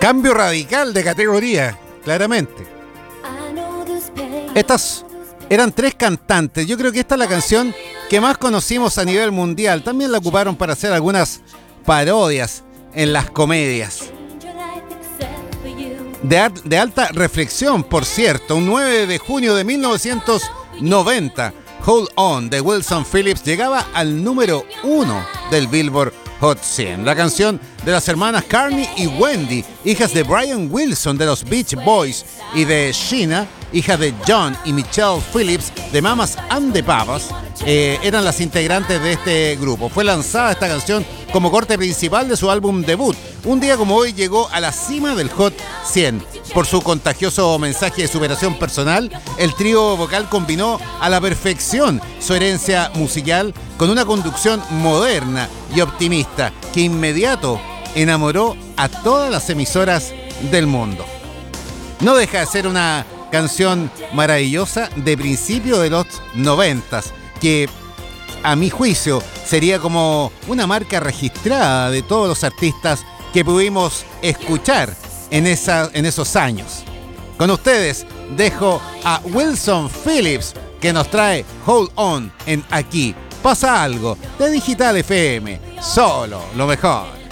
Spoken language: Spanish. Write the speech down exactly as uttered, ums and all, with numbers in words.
Cambio radical de categoría, claramente. Estas eran tres cantantes. Yo creo que esta es la canción que más conocimos a nivel mundial. También la ocuparon para hacer algunas parodias en las comedias. De, ar- de alta reflexión, por cierto, un nueve de junio de mil novecientos noventa, Hold On de Wilson Phillips llegaba al número uno del Billboard Hot cien. La canción de las hermanas Carney y Wendy, hijas de Brian Wilson de los Beach Boys, y de Sheena, hija de John y Michelle Phillips de Mamas and the Papas, eh, eran las integrantes de este grupo. Fue lanzada esta canción como corte principal de su álbum debut. Un día como hoy llegó a la cima del Hot cien. Por su contagioso mensaje de superación personal, el trío vocal combinó a la perfección su herencia musical con una conducción moderna y optimista que inmediato enamoró a todas las emisoras del mundo. No deja de ser una canción maravillosa de principio de los noventas, que a mi juicio sería como una marca registrada de todos los artistas que pudimos escuchar en, esa, en esos años. Con ustedes dejo a Wilson Phillips, que nos trae Hold On en Aquí Pasa Algo de Digital F M. Solo lo mejor.